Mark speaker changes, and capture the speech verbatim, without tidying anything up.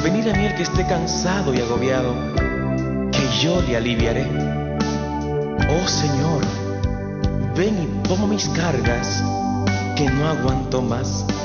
Speaker 1: Venid a mí el que esté cansado y agobiado, que yo le aliviaré. Oh Señor, ven y toma mis cargas, que no aguanto más.